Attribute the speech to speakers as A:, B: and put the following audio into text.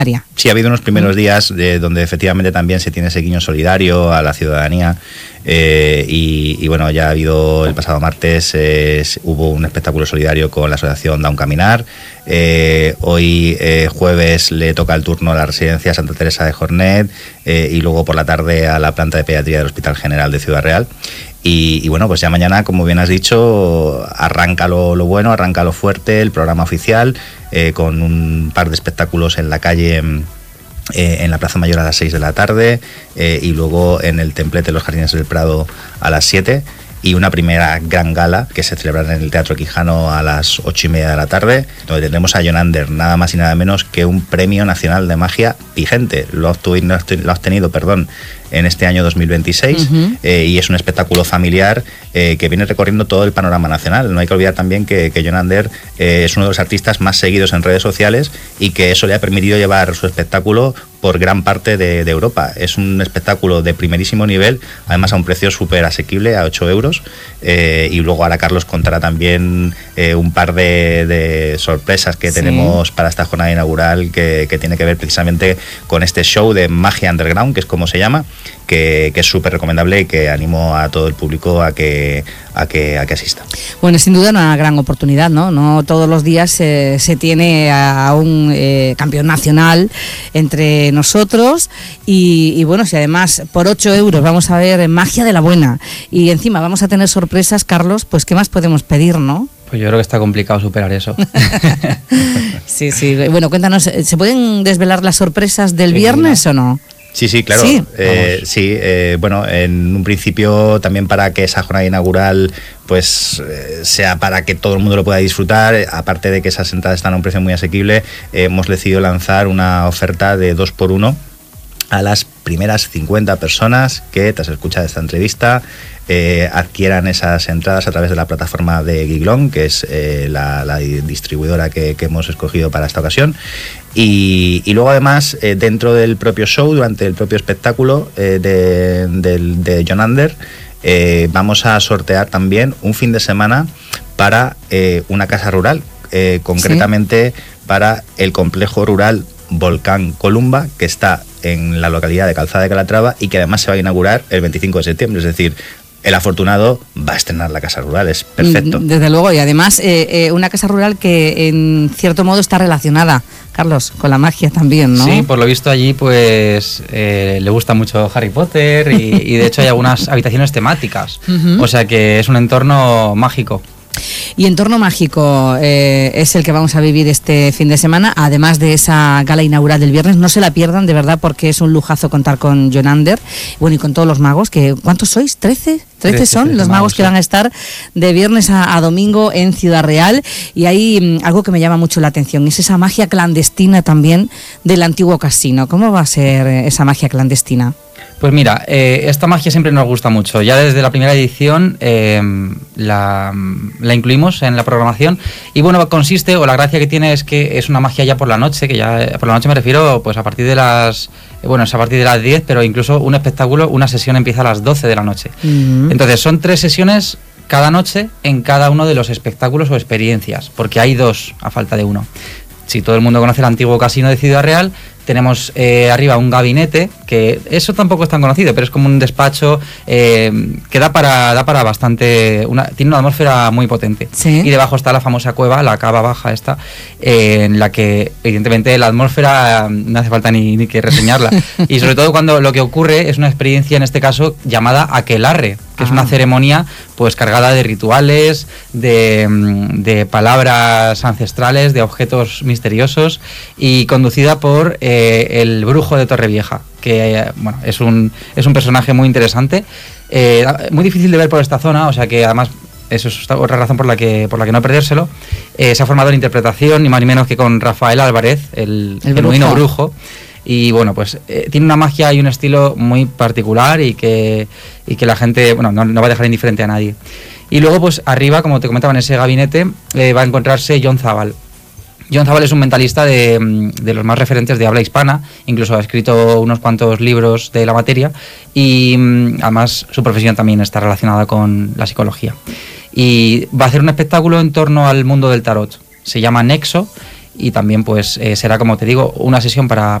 A: Sí, ha habido unos primeros días donde efectivamente también se tiene ese guiño solidario a la ciudadanía y bueno, ya ha habido el pasado martes hubo un espectáculo solidario con la asociación Da un Caminar. Hoy jueves le toca el turno a la residencia Santa Teresa de Jornet y luego por la tarde a la planta de pediatría del Hospital General de Ciudad Real. Y bueno, pues ya mañana, como bien has dicho, arranca lo bueno, arranca lo fuerte, el programa oficial, con un par de espectáculos en la calle, en la Plaza Mayor a las 6 de la tarde, y luego en el Templete de los Jardines del Prado a las 7, y una primera gran gala que se celebrará en el Teatro Quijano a las 8:30 de la tarde, donde tendremos a Jonander, nada más y nada menos que un Premio Nacional de Magia vigente. Lo ha obtenido, en este año 2026, y es un espectáculo familiar que viene recorriendo todo el panorama nacional. No hay que olvidar también que Jonander es uno de los artistas más seguidos en redes sociales y que eso le ha permitido llevar su espectáculo por gran parte de Europa. Es un espectáculo de primerísimo nivel, además a un precio súper asequible, a 8 euros, y luego ahora Carlos contará también un par de sorpresas que tenemos para esta jornada inaugural que tiene que ver precisamente con este show de magia underground, que es como se llama, que es súper recomendable y que animo a todo el público a que asista.
B: Bueno, sin duda una gran oportunidad, ¿no? No todos los días se tiene a un campeón nacional entre nosotros y bueno, si además por 8 euros vamos a ver magia de la buena y encima vamos a tener sorpresas, Carlos, pues ¿qué más podemos pedir, no?
C: Pues yo creo que está complicado superar eso.
B: Sí. Bueno, cuéntanos, ¿se pueden desvelar las sorpresas del viernes o no?
A: Sí, claro. Sí, bueno, en un principio también para que esa jornada inaugural pues sea para que todo el mundo lo pueda disfrutar, aparte de que esas entradas están a un precio muy asequible, hemos decidido lanzar una oferta de 2x1 a las primeras 50 personas que, tras escuchar esta entrevista, adquieran esas entradas a través de la plataforma de Giglón, que es la distribuidora que hemos escogido para esta ocasión. Y luego además, dentro del propio show, durante el propio espectáculo de Jonander, vamos a sortear también un fin de semana para una casa rural, concretamente para el complejo rural Volcán Columba, que está en la localidad de Calzada de Calatrava y que además se va a inaugurar el 25 de septiembre, es decir, el afortunado va a estrenar la casa rural, es perfecto.
B: Desde luego, y además una casa rural que en cierto modo está relacionada, Carlos, con la magia también, ¿no?
C: Sí, por lo visto allí pues le gusta mucho Harry Potter y de hecho hay algunas habitaciones temáticas, o sea que es un entorno mágico.
B: Y entorno mágico es el que vamos a vivir este fin de semana, además de esa gala inaugural del viernes. No se la pierdan, de verdad, porque es un lujazo contar con Jonander, bueno, y con todos los magos, que ¿cuántos sois? ¿13? 13 son los magos que van a estar de viernes a domingo en Ciudad Real. Y hay algo que me llama mucho la atención, es esa magia clandestina también del antiguo casino. ¿Cómo va a ser esa magia clandestina?
C: Pues mira, esta magia siempre nos gusta mucho. Ya desde la primera edición la incluimos en la programación y bueno, consiste, o la gracia que tiene es que es una magia ya por la noche, que ya por la noche me refiero pues a partir de las... Bueno, es a partir de las 10, pero incluso un espectáculo, una sesión empieza a las 12 de la noche. Entonces son 3 sesiones cada noche en cada uno de los espectáculos o experiencias, porque hay 2 a falta de 1. Si todo el mundo conoce el antiguo casino de Ciudad Real, tenemos arriba un gabinete, que eso tampoco es tan conocido, pero es como un despacho que da para bastante... tiene una atmósfera muy potente. ¿Sí? Y debajo está la famosa cueva, la cava baja esta, en la que evidentemente la atmósfera no hace falta ni que reseñarla. Y sobre todo cuando lo que ocurre es una experiencia, en este caso, llamada aquelarre, que es una ceremonia pues cargada de rituales, de palabras ancestrales, de objetos misteriosos y conducida por el brujo de Torrevieja, que bueno, es un personaje muy interesante, muy difícil de ver por esta zona, o sea que además eso es otra razón por la que no perdérselo. Se ha formado en interpretación ni más ni menos que con Rafael Álvarez, el genuino brujo. Y bueno, pues tiene una magia y un estilo muy particular y que la gente, bueno, no va a dejar indiferente a nadie. Y luego pues arriba, como te comentaba, en ese gabinete va a encontrarse Jon Zabal. Jon Zabal es un mentalista de los más referentes de habla hispana, incluso ha escrito unos cuantos libros de la materia y además su profesión también está relacionada con la psicología. Y va a hacer un espectáculo en torno al mundo del tarot, se llama Nexo. y también pues será, como te digo, una sesión para